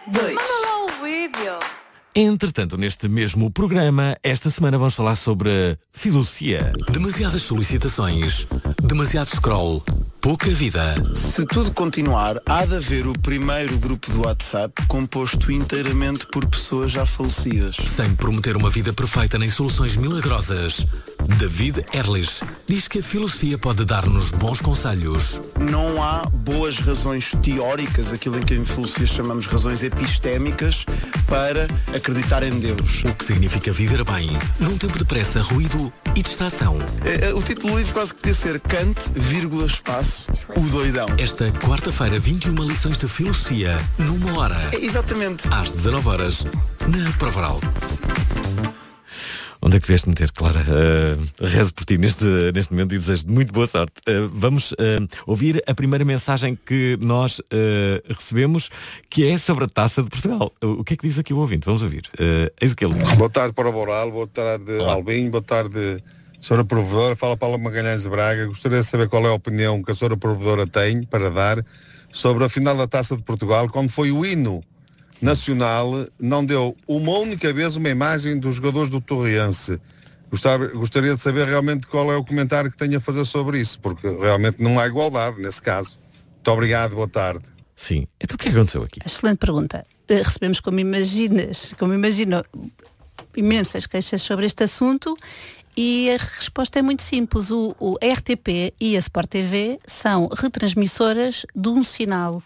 2. Manda lá o vídeo. Entretanto, neste mesmo programa, esta semana vamos falar sobre filosofia. Demasiadas solicitações, demasiado scroll, pouca vida. Se tudo continuar, há de haver o primeiro grupo do WhatsApp composto inteiramente por pessoas já falecidas. Sem prometer uma vida perfeita nem soluções milagrosas, David Erlich diz que a filosofia pode dar-nos bons conselhos. Não há boas razões teóricas, aquilo em que em filosofia chamamos razões epistémicas, para acreditar em Deus. O que significa viver bem, num tempo de pressa, ruído e distração. O título do livro quase que podia ser Kant, espaço, o doidão. Esta quarta-feira, 21 lições de filosofia, numa hora. Exatamente. Às 19 horas, na Provaral. Onde é que vieste meter, Clara? Rezo por ti neste momento e desejo muito boa sorte. Vamos ouvir a primeira mensagem que nós recebemos, que é sobre a Taça de Portugal. O que é que diz aqui o ouvinte? Vamos ouvir. Eis o que ele diz. Boa tarde para o Boral, boa tarde Albinho, boa tarde Sra. Provedora, fala Paula Magalhães de Braga. Gostaria de saber qual é a opinião que a Sra. Provedora tem para dar sobre a final da Taça de Portugal, quando foi o hino nacional, não deu uma única vez uma imagem dos jogadores do Torriense. Gostaria de saber realmente qual é o comentário que tenho a fazer sobre isso, porque realmente não há igualdade nesse caso. Muito obrigado, boa tarde. Sim. Então o que é que aconteceu aqui? Excelente imagina, recebemos como imagino, imensas queixas sobre este assunto. E a resposta é muito simples. O RTP e a Sport TV são retransmissoras de um sinal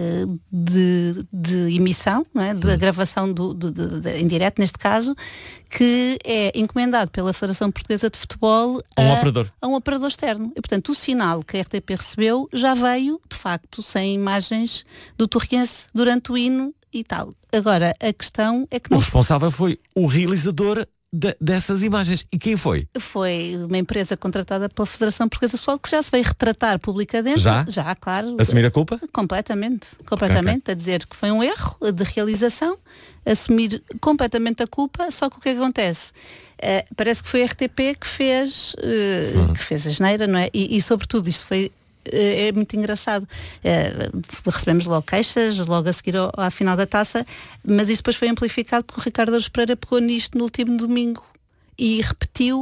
de emissão, não é? Da gravação em direto, neste caso, que é encomendado pela Federação Portuguesa de Futebol a um operador externo. E, portanto, o sinal que a RTP recebeu já veio, de facto, sem imagens do Torriense durante o hino e tal. Agora, a questão é que... O responsável foi o realizador dessas imagens. E quem foi? Foi uma empresa contratada pela Federação Portuguesa de Futebol, que já se veio retratar publicamente. Já, claro. Assumir a culpa? Completamente. Okay. A dizer que foi um erro de realização, assumir completamente a culpa. Só que o que acontece? Parece que foi a RTP que fez a geneira, não é? E sobretudo isto foi... É muito engraçado. Recebemos logo queixas, logo a seguir à final da taça, mas isso depois foi amplificado porque o Ricardo Araújo Pereira pegou nisto no último domingo e repetiu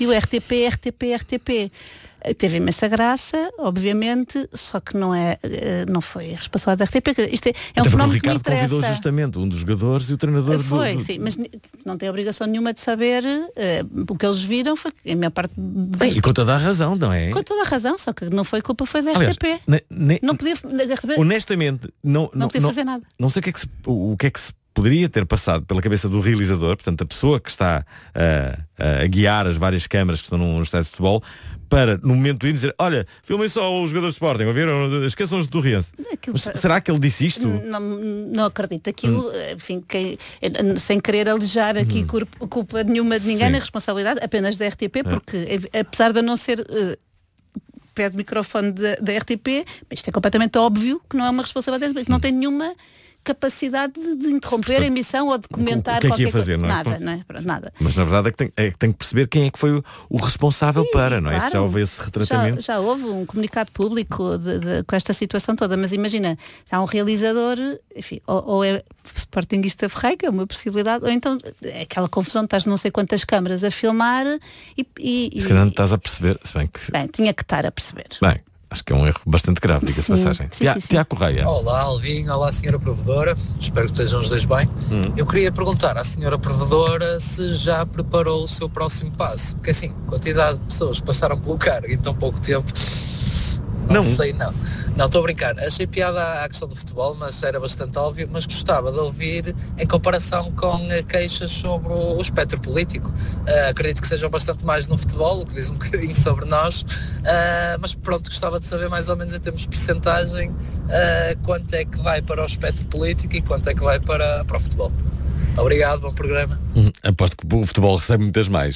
RTP. Teve imensa graça, obviamente, só que não foi responsabilidade da RTP. Isto é um fenómeno que me interessa. O Ricardo convidou justamente um dos jogadores e o treinador sim, mas não tem obrigação nenhuma de saber. O que eles viram foi que a minha parte... E com toda a razão, não é? Com toda a razão, só que não foi culpa, foi da RTP. Não podia... Honestamente, não podia fazer nada. Não sei o que é que se poderia ter passado pela cabeça do realizador, portanto, a pessoa que está a guiar as várias câmaras que estão no estádio de futebol, para, no momento de ir dizer, olha, filmem só os jogadores de Sporting, ouviram? Esqueçam-se do Torriense. Será que ele disse isto? Não acredito. Aquilo, enfim, sem querer alijar aqui culpa nenhuma de ninguém, nem responsabilidade, apenas da RTP, porque apesar de não ser pé de microfone da RTP, isto é completamente óbvio que não é uma responsabilidade, que não tem nenhuma capacidade de interromper a emissão ou de comentar qualquer coisa. Nada, não é? Nada. Mas na verdade é que tem que perceber quem é que foi o responsável não é? Se já houve esse retratamento. Já houve um comunicado público com esta situação toda, mas imagina, já há um realizador, enfim, ou é sportinguista ferreiro, que é uma possibilidade, ou então é aquela confusão, estás não sei quantas câmaras a filmar e se calhar não estás a perceber, se bem que... Bem, tinha que estar a perceber. Bem, acho que é um erro bastante grave, diga-se passagem. Tiago Correia. Olá, Alvinho. Olá, Sra. Provedora. Espero que estejam os dois bem. Eu queria perguntar à Sra. Provedora se já preparou o seu próximo passo. Porque assim, quantidade de pessoas que passaram pelo cargo em tão pouco tempo... Não sei, não. Não, estou a brincar. Achei piada à questão do futebol, mas era bastante óbvio, mas gostava de ouvir em comparação com queixas sobre o espectro político. Acredito que sejam bastante mais no futebol, o que diz um bocadinho sobre nós, mas pronto, gostava de saber mais ou menos em termos de percentagem quanto é que vai para o espectro político e quanto é que vai para o futebol. Obrigado, bom programa. Aposto que o futebol recebe muitas mais.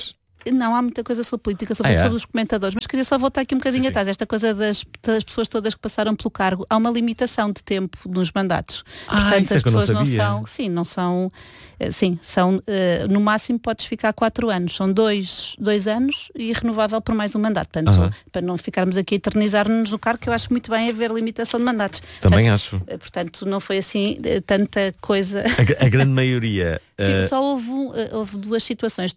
Não, há muita coisa sobre política, sobre os comentadores, mas queria só voltar aqui um bocadinho atrás. Esta coisa das pessoas todas que passaram pelo cargo, há uma limitação de tempo nos mandatos. Portanto, isso é as que eu não pessoas sabia. não são, no máximo podes ficar 4 anos, são 2 anos e renovável por mais um mandato. Portanto, para não ficarmos aqui a eternizar-nos no cargo, que eu acho muito bem haver limitação de mandatos. Também portanto, acho. Portanto, não foi assim tanta coisa. A grande maioria... Sim, só houve 2 situações.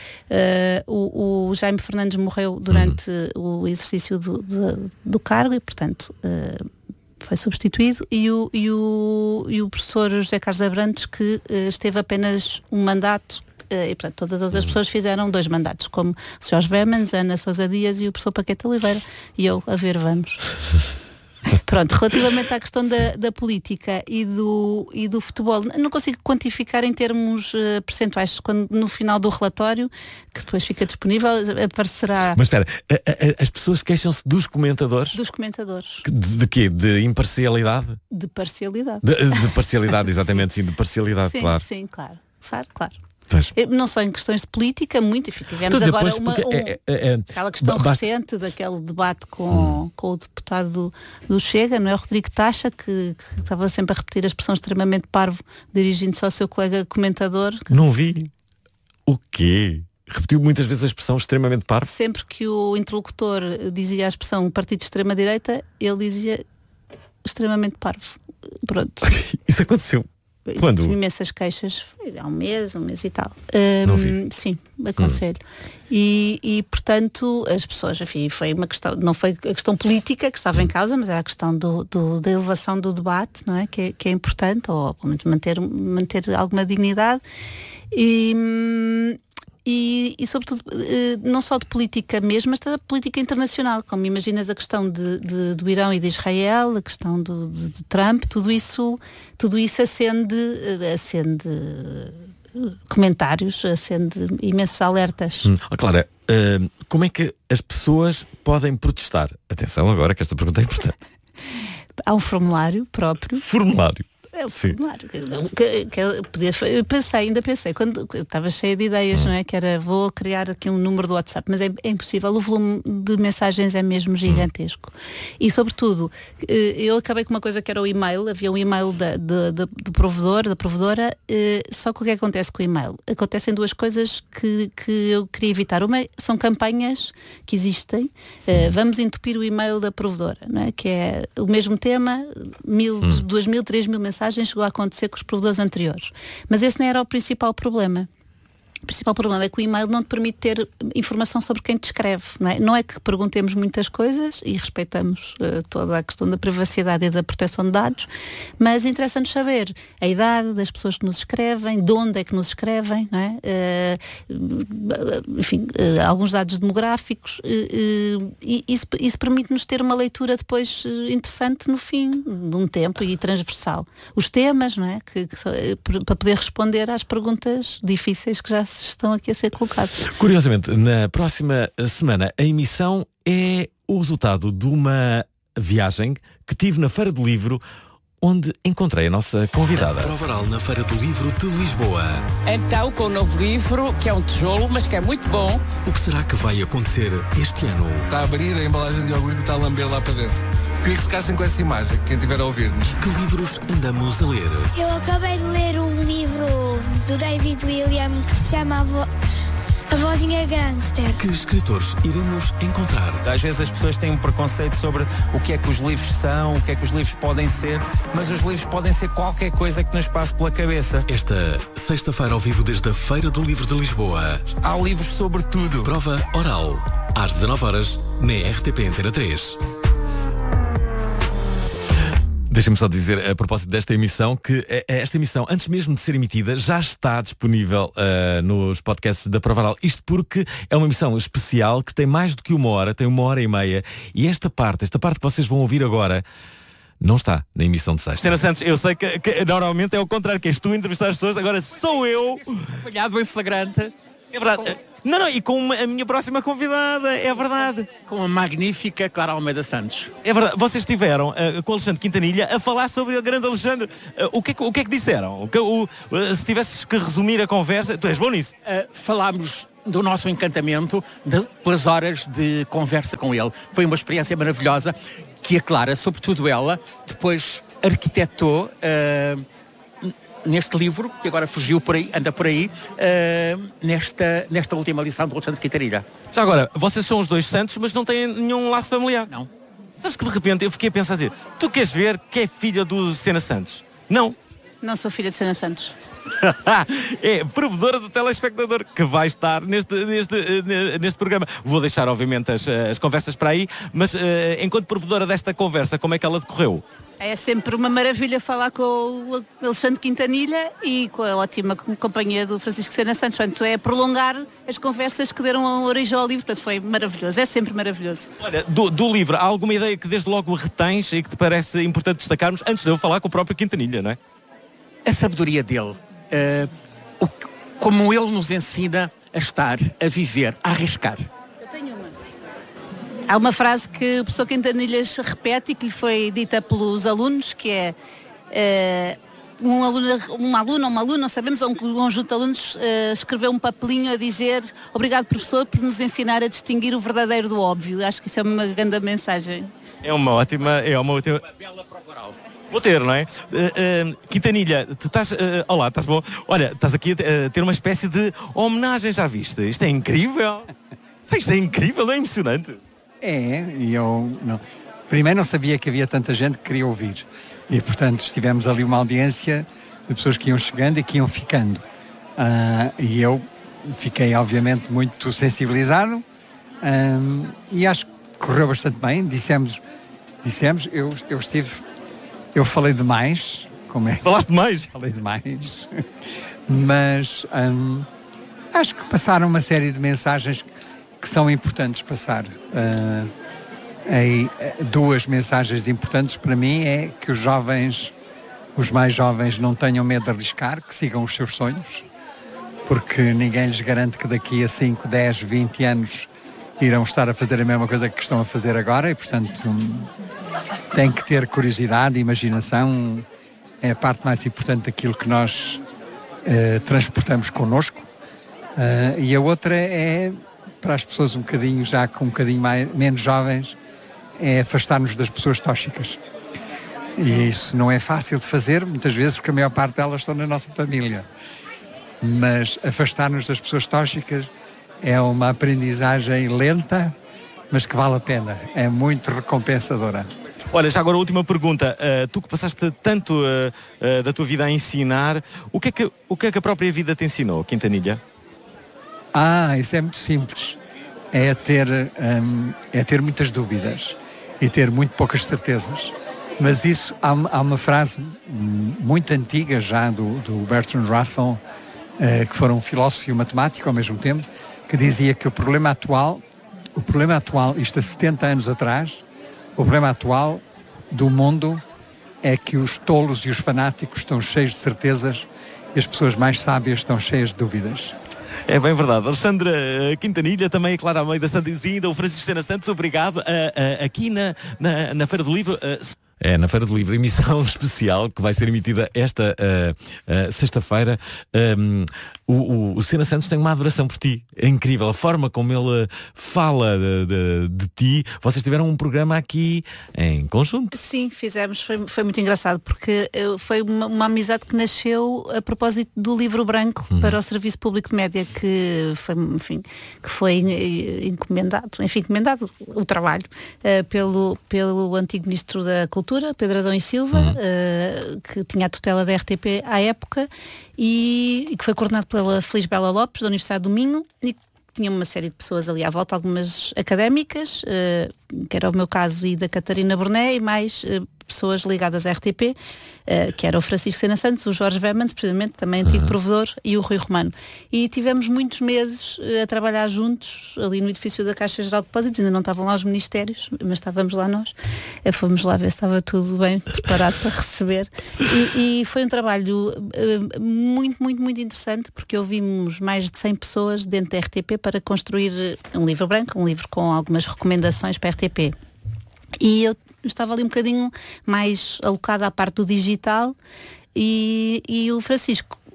O Jaime Fernandes morreu durante o exercício do cargo e, portanto, foi substituído, e o professor José Carlos Abrantes, que esteve apenas um mandato, e portanto todas as outras pessoas fizeram 2 mandatos, como o Jorge Vemans, Ana Sousa Dias e o professor Paquete Oliveira, e eu, a ver, vamos. Pronto, relativamente à questão da política e do futebol, não consigo quantificar em termos percentuais. Quando no final do relatório, que depois fica disponível, aparecerá... Mas espera, as pessoas queixam-se dos comentadores? Dos comentadores. De quê? De imparcialidade? De parcialidade. De parcialidade, exatamente, sim, de parcialidade, sim, claro. Sim, claro. Claro. Pois. Não só em questões de política, muito, enfim, tivemos agora aquela questão recente daquele debate com o deputado do Chega, não é, Rodrigo Taxa, que estava sempre a repetir a expressão extremamente parvo, dirigindo-se ao seu colega comentador. Não vi. O quê? Repetiu muitas vezes a expressão extremamente parvo? Sempre que o interlocutor dizia a expressão partido de extrema-direita, ele dizia extremamente parvo. Pronto. Isso aconteceu. Quando? Imensas queixas, há um mês e tal. Não vi. Sim, aconselho. E portanto, as pessoas, enfim, foi uma questão, não foi a questão política que estava em causa, mas era a questão da elevação do debate, não é? Que é importante, ou pelo menos manter alguma dignidade. E sobretudo, não só de política mesmo, mas da política internacional, como imaginas a questão do Irão e de Israel, a questão de Trump, tudo isso acende comentários, acende imensos alertas. Clara, como é que as pessoas podem protestar? Atenção agora, que esta pergunta é importante. Há um formulário próprio. Formulário. É o formulário. Ainda pensei, quando estava cheia de ideias, não é? Que era, vou criar aqui um número do WhatsApp, mas é impossível, o volume de mensagens é mesmo gigantesco. E sobretudo, eu acabei com uma coisa que era o e-mail, havia um e-mail do provedor, da provedora, só que o que acontece com o e-mail? Acontecem 2 coisas que eu queria evitar. Uma são campanhas que existem, vamos entupir o e-mail da provedora, não é? Que é o mesmo tema, 1.000, 2.000, 3.000 mensagens, chegou a acontecer com os provedores anteriores. Mas esse não era o principal problema. O principal problema é que o e-mail não te permite ter informação sobre quem te escreve, não é? Não é que perguntemos muitas coisas e respeitamos toda a questão da privacidade e da proteção de dados, mas interessa-nos saber a idade das pessoas que nos escrevem, de onde é que nos escrevem, não é? Enfim, alguns dados demográficos, e isso permite-nos ter uma leitura depois interessante no fim de um tempo e transversal. Os temas, não é? Para poder responder às perguntas difíceis que já estão aqui a ser colocados. Curiosamente, na próxima semana a emissão é o resultado de uma viagem que tive na Feira do Livro, onde encontrei a nossa convidada. Prova oral na Feira do Livro de Lisboa. Então, com o novo livro, que é um tijolo, mas que é muito bom. O que será que vai acontecer este ano? Está a abrir a embalagem de iogurte e está a lamber lá para dentro. Queria que ficassem com essa imagem, quem estiver a ouvir-nos. Que livros andamos a ler? Eu acabei de ler um livro do David William que se chama A Vozinha Gangster. Que escritores iremos encontrar? Às vezes as pessoas têm um preconceito sobre o que é que os livros são, o que é que os livros podem ser, mas os livros podem ser qualquer coisa que nos passe pela cabeça. Esta sexta-feira ao vivo desde a Feira do Livro de Lisboa. Há livros sobre tudo. Prova oral, às 19h, na RTP Antena 3. Deixa-me só dizer, a propósito desta emissão, que esta emissão, antes mesmo de ser emitida, já está disponível nos podcasts da Prova Oral. Isto porque é uma emissão especial que tem mais do que 1 hora, tem 1h30. E esta parte que vocês vão ouvir agora, não está na emissão de sexta. Senhora Santos, eu sei que normalmente é o contrário, que és tu a entrevistar as pessoas, agora sou eu. Apanhado em flagrante. É verdade. Não, e com a minha próxima convidada, é verdade. Com a magnífica Clara Almeida Santos. É verdade, vocês estiveram com o Alexandre Quintanilha a falar sobre o grande Alexandre. O que é que disseram? Se tivesses que resumir a conversa, tu és bom nisso. Falámos do nosso encantamento pelas horas de conversa com ele. Foi uma experiência maravilhosa que a Clara, sobretudo ela, depois arquitetou neste livro, que agora fugiu por aí, anda por aí, nesta última lição do Alexandre Quintanilha. Já agora, vocês são os dois santos, mas não têm nenhum laço familiar. Não. Sabes que de repente eu fiquei a pensar assim, tu queres ver que é filha do Sena Santos? Não. Não sou filha de Sena Santos. É provedora do telespectador que vai estar neste programa. Vou deixar obviamente as conversas para aí, mas enquanto provedora desta conversa, como é que ela decorreu? É sempre uma maravilha falar com o Alexandre Quintanilha e com a ótima companhia do Francisco Sena Santos. Portanto, é prolongar as conversas que deram origem ao livro. Portanto, foi maravilhoso. É sempre maravilhoso. Olha, do livro, há alguma ideia que desde logo retens e que te parece importante destacarmos antes de eu falar com o próprio Quintanilha, não é? A sabedoria dele. Como ele nos ensina a estar, a viver, a arriscar. Eu tenho uma. Há uma frase que o professor Quintanilhas repete e que lhe foi dita pelos alunos, que é uma aluna, não sabemos, um conjunto de alunos escreveu um papelinho a dizer: obrigado, professor, por nos ensinar a distinguir o verdadeiro do óbvio. Acho que isso é uma grande mensagem. É uma ótima... Uma bela prova oral. Vou ter, não é? Quintanilha, tu estás... olá, estás bom? Olha, estás aqui a ter uma espécie de homenagem, já viste? Isto é incrível. Isto é incrível, não é emocionante? E eu... Não. Primeiro não sabia que havia tanta gente que queria ouvir. E, portanto, tivemos ali uma audiência de pessoas que iam chegando e que iam ficando. E eu fiquei, obviamente, muito sensibilizado. E acho que correu bastante bem. Dissemos, eu falei demais. Como é? Falaste demais? Falei demais. Mas acho que passaram uma série de mensagens que são importantes passar. Duas mensagens importantes para mim é que os jovens, os mais jovens, não tenham medo de arriscar, que sigam os seus sonhos, porque ninguém lhes garante que daqui a 5, 10, 20 anos irão estar a fazer a mesma coisa que estão a fazer agora e, portanto, têm que ter curiosidade e imaginação. É a parte mais importante daquilo que nós transportamos connosco. E a outra é, para as pessoas um bocadinho menos jovens, é afastar-nos das pessoas tóxicas. E isso não é fácil de fazer, muitas vezes, porque a maior parte delas estão na nossa família. Mas afastar-nos das pessoas tóxicas é uma aprendizagem lenta, mas que vale a pena. É muito recompensadora. Olha, já agora a última pergunta. Tu que passaste tanto da tua vida a ensinar, o que é que a própria vida te ensinou, Quintanilha? Isso é muito simples. É ter muitas dúvidas e ter muito poucas certezas. Mas isso, há uma frase muito antiga já do Bertrand Russell, que foi um filósofo e um matemático ao mesmo tempo, que dizia que o problema atual, isto há 70 anos atrás, o problema atual do mundo é que os tolos e os fanáticos estão cheios de certezas e as pessoas mais sábias estão cheias de dúvidas. É bem verdade. Alexandra Quintanilha, também a Clara Almeida Santizinda, o Francisco Sena Santos, obrigado. Aqui na Feira do Livro... É, na Feira do Livro, emissão especial que vai ser emitida esta sexta-feira. O Sena Santos tem uma adoração por ti. É incrível a forma como ele fala de ti. Vocês tiveram um programa aqui em conjunto. Sim, fizemos. Foi muito engraçado porque foi uma amizade que nasceu a propósito do livro branco para o Serviço Público de Média que foi encomendado o trabalho pelo antigo Ministro da Cultura, Pedro Adão e Silva, que tinha a tutela da RTP à época e que foi coordenado pela Feliz Bela Lopes, da Universidade do Minho, e que tinha uma série de pessoas ali à volta, algumas académicas, que era o meu caso, e da Catarina Burné, e mais pessoas ligadas à RTP, que era o Francisco Sena Santos, o Jorge Vemans, precisamente, também antigo provedor, e o Rui Romano. E tivemos muitos meses a trabalhar juntos, ali no edifício da Caixa Geral de Depósitos. Ainda não estavam lá os ministérios, mas estávamos lá nós. Fomos lá ver se estava tudo bem preparado para receber. E foi um trabalho muito, muito, muito interessante, porque ouvimos mais de 100 pessoas dentro da RTP para construir um livro branco, um livro com algumas recomendações para a RTP. E eu estava ali um bocadinho mais alocada à parte do digital e o Francisco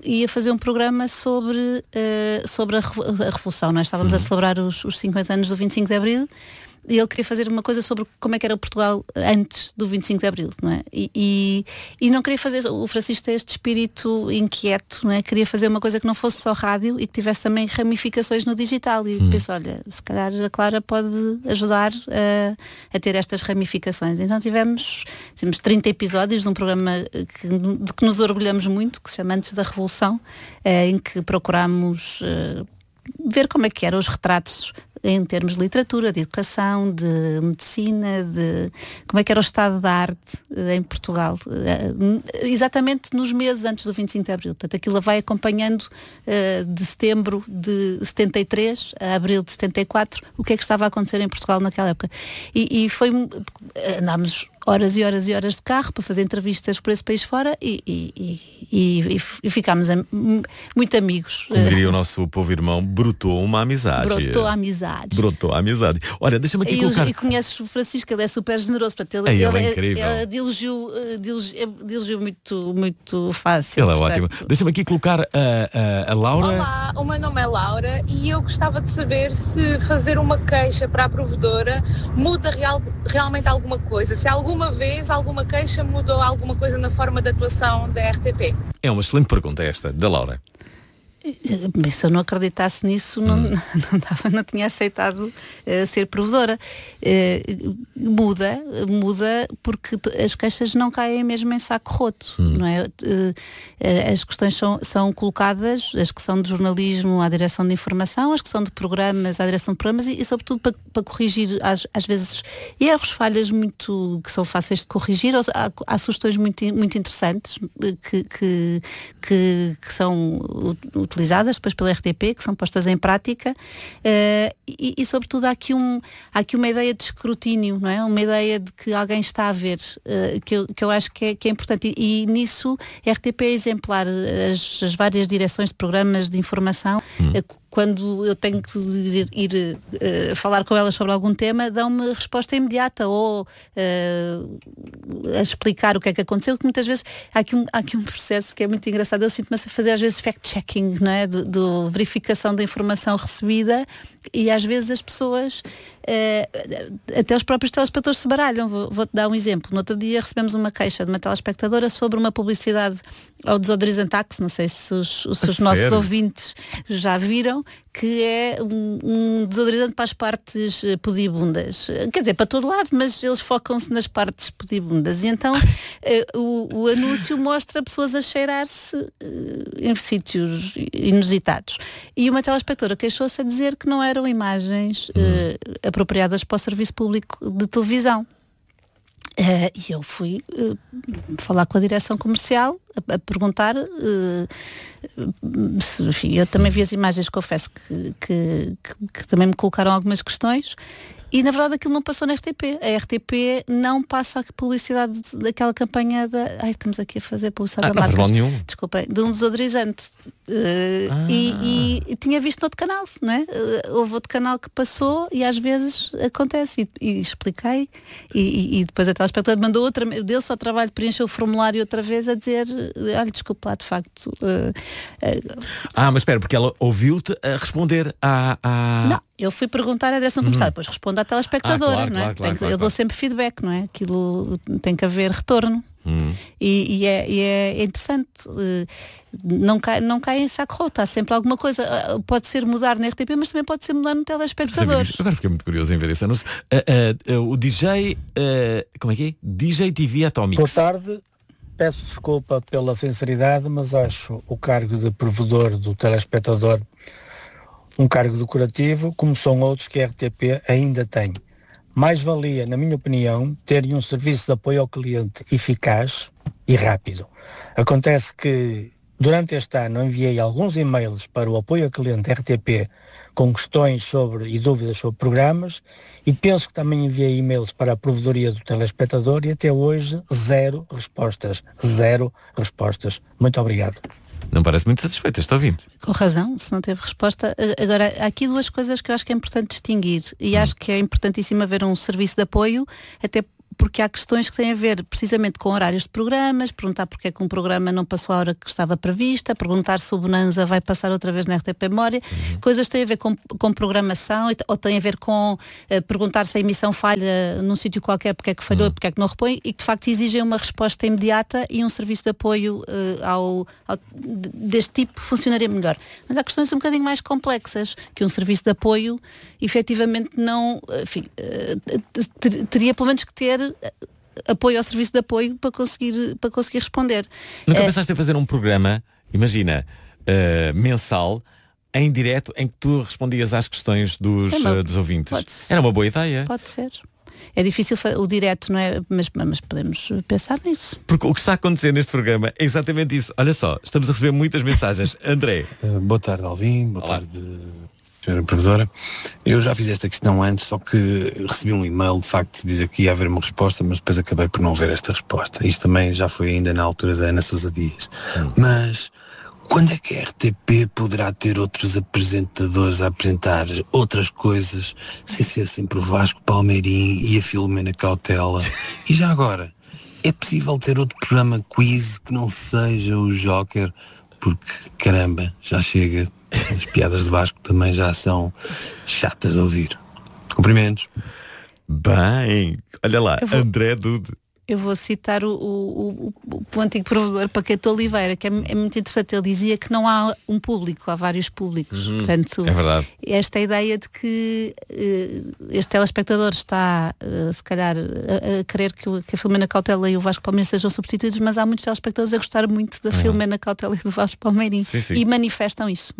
ia fazer um programa sobre a Revolução. Nós estávamos a celebrar os 50 anos do 25 de Abril. E ele queria fazer uma coisa sobre como é que era o Portugal antes do 25 de Abril, não é? E não queria fazer, o Francisco tem este espírito inquieto, não é? Queria fazer uma coisa que não fosse só rádio e que tivesse também ramificações no digital. E pensou, olha, se calhar a Clara pode ajudar a ter estas ramificações. Então tivemos 30 episódios de um programa de que nos orgulhamos muito, que se chama Antes da Revolução, em que procurámos ver como é que eram os retratos em termos de literatura, de educação, de medicina, de como é que era o estado da arte em Portugal, exatamente nos meses antes do 25 de Abril. Portanto, aquilo vai acompanhando de setembro de 73 a abril de 74, o que é que estava a acontecer em Portugal naquela época. E andámos horas e horas e horas de carro para fazer entrevistas por esse país fora e ficámos muito amigos. Como diria o nosso povo irmão, brotou uma amizade. Brotou a amizade. Olha, deixa-me aqui colocar... E conheces o Francisco, ele é super generoso. Ele é incrível. Ele de elogio muito, muito fácil. Ele é ótimo. Deixa-me aqui colocar a Laura. Olá, o meu nome é Laura e eu gostava de saber se fazer uma queixa para a provedora muda realmente alguma coisa. Se alguma vez alguma queixa mudou alguma coisa na forma de atuação da RTP? É uma excelente pergunta esta, da Laura. Se eu não acreditasse nisso, não tinha aceitado ser provedora. Muda porque as queixas não caem mesmo em saco roto, não é? As questões são colocadas, as que são de jornalismo à direção de informação, as que são de programas à direção de programas e sobretudo para corrigir às vezes erros, falhas que são fáceis de corrigir. Há sugestões muito interessantes que são utilizadas depois pela RTP, que são postas em prática e sobretudo há aqui uma ideia de escrutínio, não é? Uma ideia de que alguém está a ver, que eu acho que é importante e nisso a RTP é exemplar. As várias direções de programas de informação, quando eu tenho que ir falar com elas sobre algum tema, dão-me resposta imediata ou a explicar o que é que aconteceu, que muitas vezes há aqui um processo que é muito engraçado. Eu sinto-me a fazer às vezes fact-checking, não é? De verificação da informação recebida e às vezes as pessoas, até os próprios telespectadores se baralham. Vou-te dar um exemplo. No outro dia recebemos uma queixa de uma telespectadora sobre uma publicidade ao desodorizante Axe, não sei se os nossos ouvintes já viram, que é um desodorizante para as partes pudibundas. Quer dizer, para todo lado, mas eles focam-se nas partes pudibundas. E então o anúncio mostra pessoas a cheirar-se em sítios inusitados. E uma telespectadora queixou-se a dizer que não eram imagens apropriadas para o serviço público de televisão. E eu fui falar com a direção comercial a perguntar enfim, eu também vi as imagens, confesso que também me colocaram algumas questões e na verdade aquilo não passou na RTP. A RTP não passa a publicidade daquela campanha estamos aqui a fazer publicidade da marca, desculpem, de um desodorizante e tinha visto no outro canal, não é? Houve outro canal que passou e às vezes acontece e expliquei e depois a telespectadora mandou deu-se ao trabalho de preencher o formulário outra vez a dizer, olha, desculpa lá, de facto mas espera, porque ela ouviu-te a responder Não, eu fui perguntar à direção comercial, depois respondo à telespectadora, não é? Claro, eu dou sempre feedback, não é? Aquilo tem que haver retorno. E é interessante, não cai em saco roto, há sempre alguma coisa, pode ser mudar na RTP, mas também pode ser mudar no telespectador. Agora fiquei muito curioso em ver esse anúncio. O DJ, como é que é? DJ TV Atomics. Boa tarde, peço desculpa pela sinceridade, mas acho o cargo de provedor do telespectador um cargo decorativo, como são outros que a RTP ainda tem. Mais valia, na minha opinião, terem um serviço de apoio ao cliente eficaz e rápido. Acontece que durante este ano enviei alguns e-mails para o apoio ao cliente RTP com questões e dúvidas sobre programas e penso que também enviei e-mails para a provedoria do telespectador e até hoje zero respostas. Muito obrigado. Não parece muito satisfeito este ouvinte. Com razão, se não teve resposta. Agora, há aqui duas coisas que eu acho que é importante distinguir e acho que é importantíssimo haver um serviço de apoio, até porque há questões que têm a ver precisamente com horários de programas, perguntar porque é que um programa não passou a hora que estava prevista, perguntar se o Bonanza vai passar outra vez na RTP Memória, coisas que têm a ver com programação, ou têm a ver com perguntar se a emissão falha num sítio qualquer, porque é que falhou, porque é que não repõe, e que de facto exigem uma resposta imediata e um serviço de apoio deste tipo funcionaria melhor. Mas há questões um bocadinho mais complexas, que um serviço de apoio efetivamente não, enfim, teria pelo menos que ter apoio ao serviço de apoio para conseguir responder. Nunca pensaste em fazer um programa, imagina, mensal, em direto, em que tu respondias às questões dos ouvintes? Era uma boa ideia. Pode ser. É difícil o direto, não é? Mas podemos pensar nisso. Porque o que está a acontecer neste programa é exatamente isso. Olha só, estamos a receber muitas mensagens. André. Boa tarde, Alvin. Boa tarde, senhora provedora. Eu já fiz esta questão antes, só que recebi um e-mail, de facto, dizer que ia haver uma resposta, mas depois acabei por não ver esta resposta. Isto também já foi ainda na altura da Ana Sousa Dias. Mas quando é que a RTP poderá ter outros apresentadores a apresentar outras coisas, sem ser sempre o Vasco Palmeirim e a Filomena Cautela? E já agora, é possível ter outro programa quiz que não seja o Joker? Porque, caramba, já chega. As piadas de Vasco também já são chatas de ouvir. Cumprimentos. Bem, olha lá, André Dude. Eu vou citar o antigo provedor Paquete Oliveira, que é muito interessante. Ele dizia que não há um público, há vários públicos. Portanto, é verdade. Esta ideia de que este telespectador está, se calhar, a querer que a Filomena Cautela e o Vasco Palmeirim sejam substituídos, mas há muitos telespectadores a gostar muito da Filomena Cautela e do Vasco Palmeirim. Sim. E manifestam isso.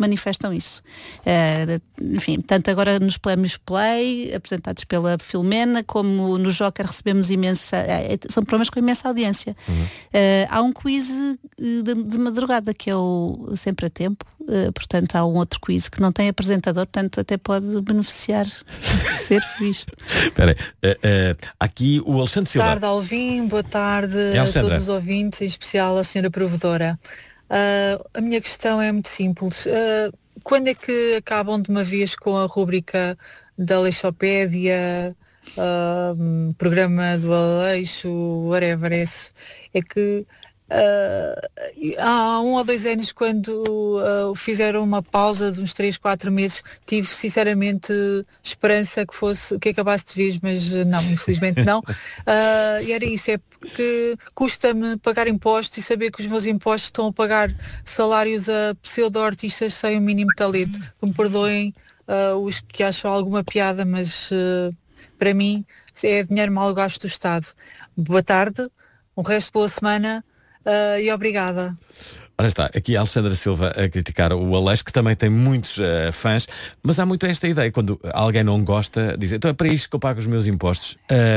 Enfim, tanto agora nos prémios Play, apresentados pela Filomena, como no Joker recebemos imensa... São programas com imensa audiência. Há um quiz de madrugada, que é o Sempre a Tempo. Portanto, há um outro quiz que não tem apresentador, portanto até pode beneficiar de ser visto. Espera aí, aqui o Alexandre Silva. Boa tarde, Alvin. Boa tarde a todos os ouvintes, em especial a senhora provedora. A minha questão é muito simples. Quando é que acabam de uma vez com a rúbrica da Leixopédia, programa do Aleixo, whatever esse? É que há 1 ou 2 anos, quando fizeram uma pausa de uns 3, 4 meses, tive sinceramente esperança que acabasse de vez, mas não, infelizmente não. E era isso, é porque custa-me pagar impostos e saber que os meus impostos estão a pagar salários a pseudo-artistas sem o mínimo talento. Que me perdoem os que acham alguma piada, mas para mim é dinheiro mal gasto do Estado. Boa tarde, um resto de boa semana e obrigada. Ora está, aqui a Alexandra Silva a criticar o Aleixo, que também tem muitos fãs, mas há muito esta ideia, quando alguém não gosta, diz, então é para isto que eu pago os meus impostos.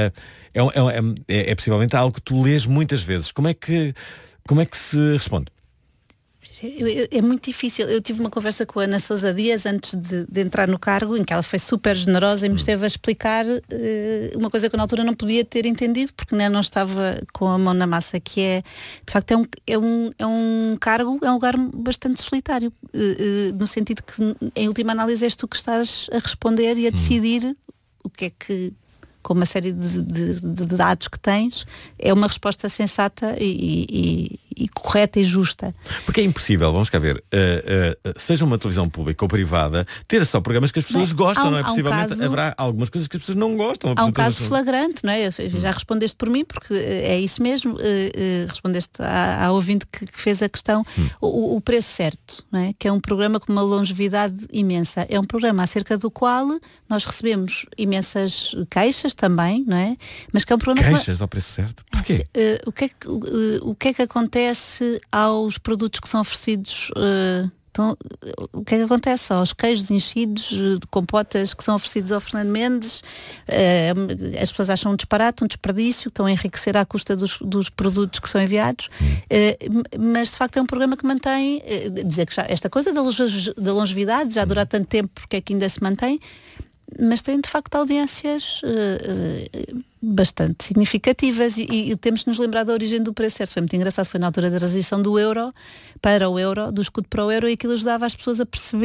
É possivelmente algo que tu lês muitas vezes. Como é que se responde? É muito difícil. Eu tive uma conversa com a Ana Sousa Dias antes de entrar no cargo, em que ela foi super generosa e me esteve a explicar uma coisa que eu na altura não podia ter entendido, porque não estava com a mão na massa, que é, de facto, é um cargo, é um lugar bastante solitário, no sentido que, em última análise, és tu que estás a responder e a decidir o que é que, com uma série de dados que tens, é uma resposta sensata e correta e justa. Porque é impossível, vamos cá ver, seja uma televisão pública ou privada, ter só programas que as pessoas gostam, não é? Possivelmente haverá algumas coisas que as pessoas não gostam. Há um caso flagrante, não é? Já respondeste por mim, porque é isso mesmo, respondeste à ouvinte que fez a questão. O Preço Certo, não é? Que é um programa com uma longevidade imensa. É um programa acerca do qual nós recebemos imensas queixas também, não é? Mas que é um programa... Queixas ao Preço Certo? Porquê? O que é que acontece aos produtos que são oferecidos? Então, o que é que acontece aos queijos enchidos, compotas que são oferecidos ao Fernando Mendes? As pessoas acham um disparate, um desperdício, estão a enriquecer à custa dos produtos que são enviados, mas de facto é um programa que mantém, dizer que já esta coisa da longevidade já dura tanto tempo, porque é que ainda se mantém, mas tem de facto audiências bastante significativas e temos de nos lembrar da origem do Preço Certo. Foi muito engraçado, foi na altura da transição do euro para o euro, do escudo para o euro, e aquilo ajudava as pessoas a perceber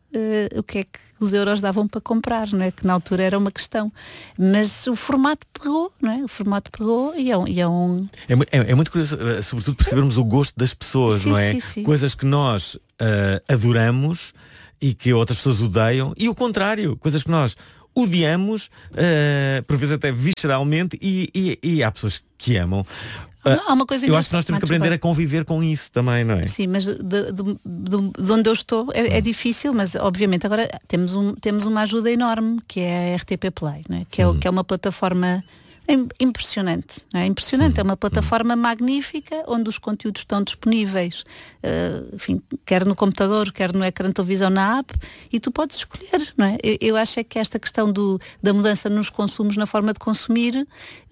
o que é que os euros davam para comprar, não é? Que na altura era uma questão. Mas o formato pegou, não é? O formato pegou e é um... É muito curioso, sobretudo percebermos o gosto das pessoas, Sim, não é? sim. Coisas que nós adoramos e que outras pessoas odeiam, e o contrário, coisas que nós odiamos, por vezes até visceralmente, e há pessoas que amam. Há uma coisa eu acho que nós temos que aprender a conviver com isso também, não é? Sim, mas de onde eu estou é difícil, mas obviamente agora temos uma ajuda enorme, que é a RTP Play, não é? Que é uma plataforma impressionante, não é? Impressionante, é uma plataforma magnífica onde os conteúdos estão disponíveis, enfim, quer no computador, quer no ecrã de televisão, na app, e tu podes escolher, não é? Eu acho que esta questão da mudança nos consumos, na forma de consumir,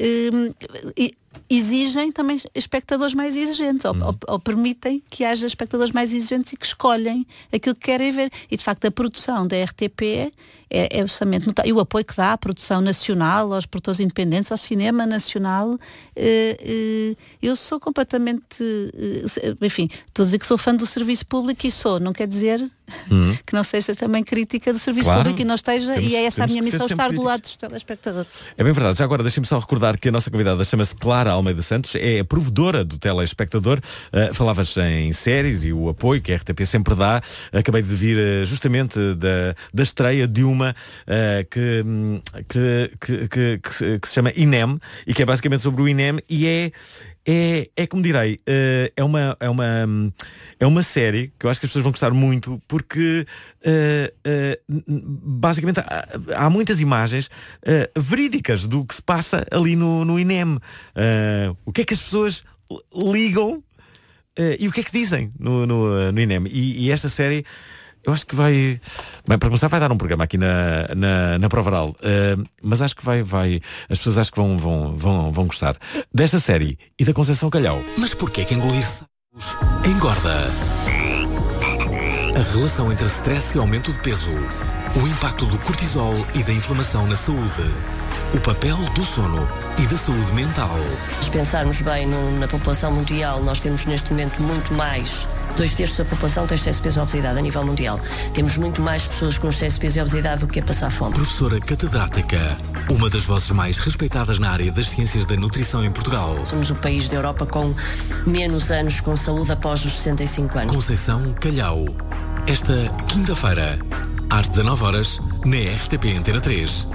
exigem também espectadores mais exigentes, ou permitem que haja espectadores mais exigentes e que escolhem aquilo que querem ver. E de facto a produção da RTP é absolutamente notável. E o apoio que dá à produção nacional, aos produtores independentes, ao cinema nacional. Eu sou completamente, enfim, estou a dizer que sou fã do serviço público, e não quer dizer que não seja também crítica do serviço público, e não esteja, e é essa a minha missão, estar do lado dos telespectadores. É bem verdade. Já agora deixem-me só recordar que a nossa convidada chama-se Clara Almeida Santos, é a provedora do telespectador. Falavas em séries e o apoio que a RTP sempre dá. Acabei de vir justamente da estreia de uma que se chama INEM, e que é basicamente sobre o INEM, e é como direi, é uma série que eu acho que as pessoas vão gostar muito, porque basicamente há muitas imagens verídicas do que se passa ali no INEM. O que é que as pessoas ligam e o que é que dizem no INEM. E esta série, eu acho que vai para começar, vai dar um programa aqui na Provaral, mas acho que as pessoas acho que vão gostar desta série e da Conceição Calhau. Mas porquê que engolir sapos engorda? A relação entre stress e aumento de peso, o impacto do cortisol e da inflamação na saúde, o papel do sono e da saúde mental. Se pensarmos bem na população mundial, nós temos neste momento muito mais, 2/3 da população tem excesso de peso e obesidade a nível mundial. Temos muito mais pessoas com excesso de peso e obesidade do que a passar fome. Professora catedrática, uma das vozes mais respeitadas na área das ciências da nutrição em Portugal. Somos o país da Europa com menos anos com saúde após os 65 anos. Conceição Calhau. Esta quinta-feira, às 19h, na RTP Antena 3.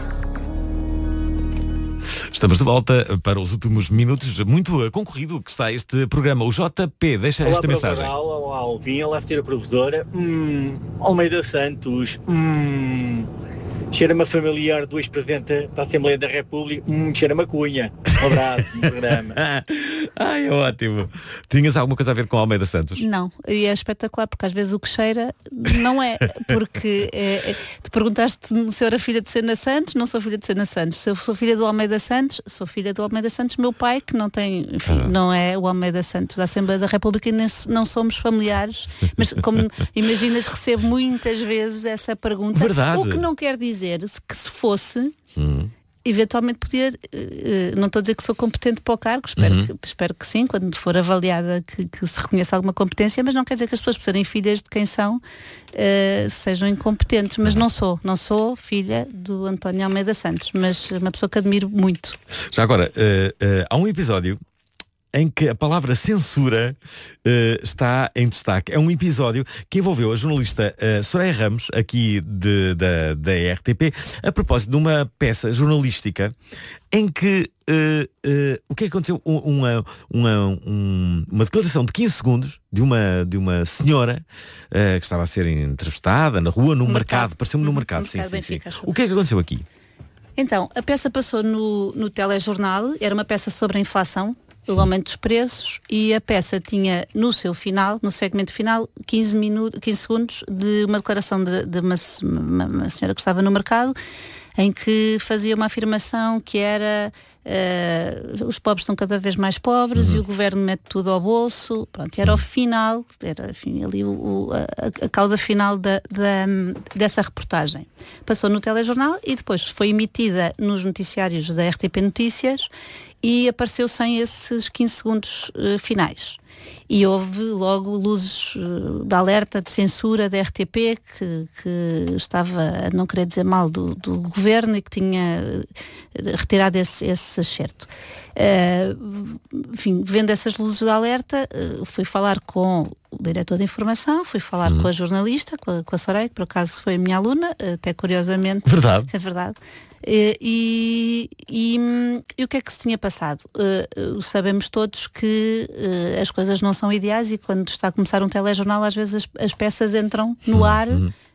Estamos de volta para os últimos minutos. Muito concorrido que está este programa. O JP deixa esta mensagem. Olá, Alvin, olá, senhora professora. Almeida Santos. Cheira-me a familiar do ex-presidente da Assembleia da República. Cheira-me a cunha. Um abraço no programa. Ai, é ótimo. Tinhas alguma coisa a ver com Almeida Santos? Não, e é espetacular, porque às vezes o que cheira não é, porque tu perguntaste-me se eu era filha de Sena Santos. Não sou filha de Sena Santos. Se eu sou filha do Almeida Santos, sou filha do Almeida Santos, meu pai, que não tem, enfim, não é o Almeida Santos da Assembleia da República, e nem não somos familiares, mas como imaginas, recebo muitas vezes essa pergunta. Verdade. O que não quer dizer que se fosse, eventualmente podia, não estou a dizer que sou competente para o cargo, espero que sim, quando for avaliada que se reconheça alguma competência, mas não quer dizer que as pessoas, por serem filhas de quem são, sejam incompetentes. Mas não sou filha do António Almeida Santos, mas uma pessoa que admiro muito. Já agora, há um episódio em que a palavra censura está em destaque. É um episódio que envolveu a jornalista Soraya Ramos, aqui da RTP, a propósito de uma peça jornalística em que o que aconteceu? Uma declaração de 15 segundos de uma senhora que estava a ser entrevistada na rua, no mercado. Pareceu-me no mercado, sim. O que é que aconteceu aqui? Então, a peça passou no telejornal, era uma peça sobre a inflação, o aumento dos preços, e a peça tinha no seu final, no segmento final, 15 segundos de uma declaração de uma senhora que estava no mercado, em que fazia uma afirmação que era os pobres estão cada vez mais pobres e o governo mete tudo ao bolso. Pronto, era o final, era, enfim, ali a cauda final dessa reportagem. Passou no telejornal e depois foi emitida nos noticiários da RTP Notícias, e apareceu sem esses 15 segundos finais. E houve logo luzes de alerta, de censura da RTP, que estava a não querer dizer mal do governo e que tinha retirado esse excerto. Enfim, vendo essas luzes de alerta, fui falar com o diretor de informação, fui falar com a jornalista, com a Soraya, que por acaso foi a minha aluna, até curiosamente. Verdade. É verdade. E o que é que se tinha passado? Sabemos todos que as coisas não são ideais e quando está a começar um telejornal às vezes as peças entram no ar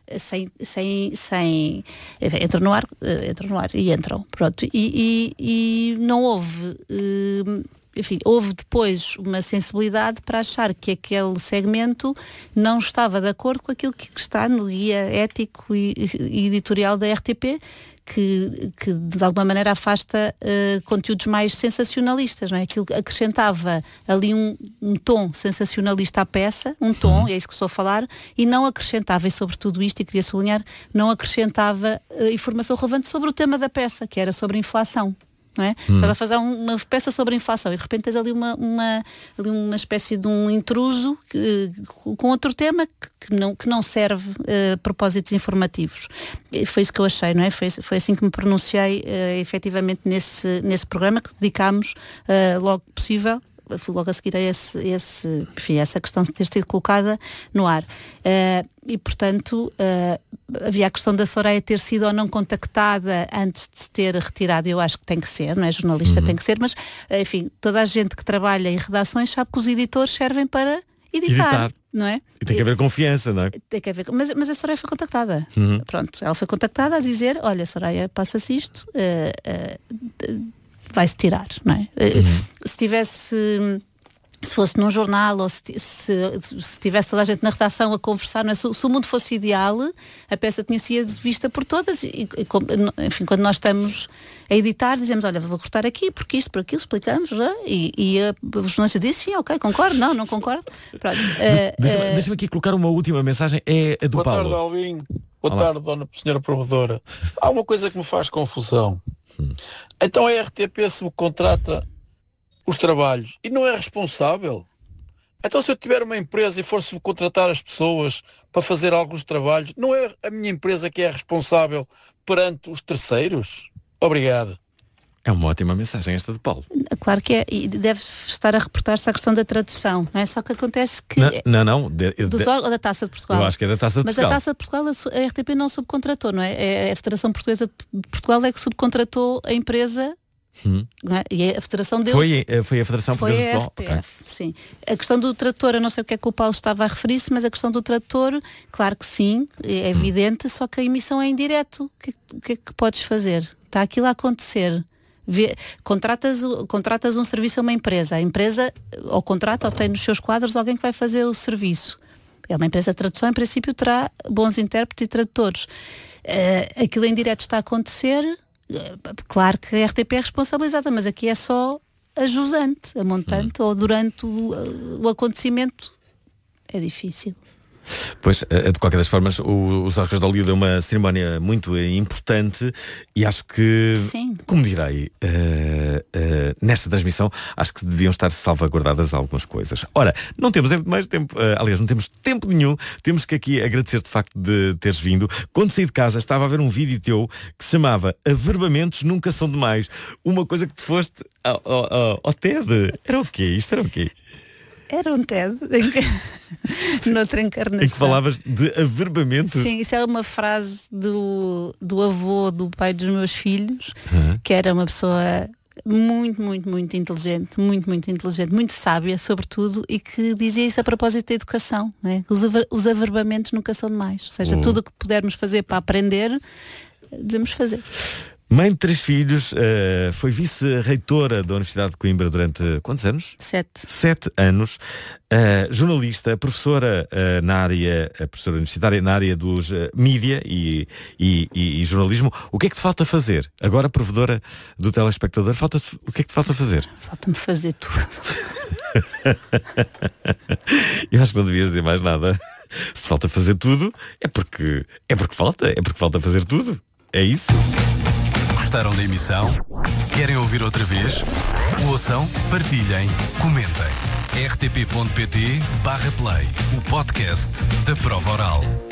entram no ar e entram, pronto, e não houve enfim, houve depois uma sensibilidade para achar que aquele segmento não estava de acordo com aquilo que está no guia ético e editorial da RTP, que de alguma maneira afasta conteúdos mais sensacionalistas, não é? Aquilo acrescentava ali um tom sensacionalista à peça, um tom, é isso que estou a falar, e não acrescentava, e sobre tudo isto, e queria sublinhar, não acrescentava informação relevante sobre o tema da peça, que era sobre a inflação. Não é? Estava a fazer uma peça sobre a inflação e de repente tens ali uma espécie de um intruso com outro tema que não serve a propósitos informativos. E foi isso que eu achei, não é? Foi assim que me pronunciei efetivamente nesse programa que dedicámos logo possível, logo a seguir a essa questão de ter sido colocada no ar. E, portanto, havia a questão da Soraya ter sido ou não contactada antes de se ter retirado. Eu acho que tem que ser, não é? Jornalista tem que ser, mas, enfim, toda a gente que trabalha em redações sabe que os editores servem para editar. Não é? E tem que haver confiança, não é? Tem que haver, mas a Soraya foi contactada. Pronto, ela foi contactada a dizer, olha, Soraya, passa-se isto, vai-se tirar, não é? Se fosse num jornal ou se tivesse toda a gente na redação a conversar, não é? Se o mundo fosse ideal, a peça tinha sido vista por todas enfim, quando nós estamos a editar, dizemos, olha, vou cortar aqui, porque isto, por aquilo, explicamos, e os jornalistas dizem, sim, ok, concordo, não concordo. Pronto. Deixa-me aqui colocar uma última mensagem, é a do Paulo. Boa tarde, Alvin. Boa tarde, dona senhora provedora. Há uma coisa que me faz confusão. Então a RTP subcontrata os trabalhos e não é responsável? Então se eu tiver uma empresa e for subcontratar as pessoas para fazer alguns trabalhos, não é a minha empresa que é responsável perante os terceiros? Obrigado. É uma ótima mensagem esta de Paulo. Claro que é, e deve estar a reportar-se à questão da tradução, não é? Só que acontece que... Não. Ou da Taça de Portugal? Eu acho que é da Taça de Portugal. Mas a Taça de Portugal a RTP não subcontratou, não é? A Federação Portuguesa de Portugal é que subcontratou a empresa... Não é? E a Federação deles... Foi a Federação Portuguesa de Futebol? Okay. Sim. A questão do trator, eu não sei o que é que o Paulo estava a referir-se, mas a questão do trator, claro que sim, é evidente, só que a emissão é em direto. O que é que podes fazer? Está aquilo a acontecer. Contratas um serviço a uma empresa. A empresa ou contrata ou tem nos seus quadros alguém que vai fazer o serviço. É uma empresa de tradução, em princípio terá bons intérpretes e tradutores. Aquilo em direto está a acontecer... Claro que a RTP é responsabilizada, mas aqui é só a jusante, a montante, ou durante o acontecimento. É difícil. Pois, de qualquer das formas, os Oscars de Hollywood é uma cerimónia muito importante e acho que, sim, como direi, nesta transmissão, acho que deviam estar salvaguardadas algumas coisas. Ora, não temos mais tempo, aliás, não temos tempo nenhum, temos que aqui agradecer de facto de teres vindo. Quando saí de casa estava a ver um vídeo teu que se chamava Averbamentos Nunca São Demais. Uma coisa que te foste ao TED. Era o quê? Isto era o quê? Era um TED noutra encarnação. Em que falavas de averbamento? Sim, isso é uma frase do avô do pai dos meus filhos, que era uma pessoa muito inteligente, muito inteligente, muito sábia, sobretudo, e que dizia isso a propósito da educação, não é? Os averbamentos nunca são demais. Ou seja, tudo o que pudermos fazer para aprender, devemos fazer. Mãe de 3 filhos, foi vice-reitora da Universidade de Coimbra durante quantos anos? 7 anos. Jornalista, professora professora universitária na área dos mídia e jornalismo. O que é que te falta fazer? Agora, provedora do telespectador, o que é que te falta fazer? Falta-me fazer tudo. Eu acho que não devias dizer mais nada. Se falta fazer tudo, é porque falta fazer tudo. É isso? Gostaram da emissão? Querem ouvir outra vez? Ouçam, partilhem, comentem. rtp.pt/play, o podcast da Prova Oral.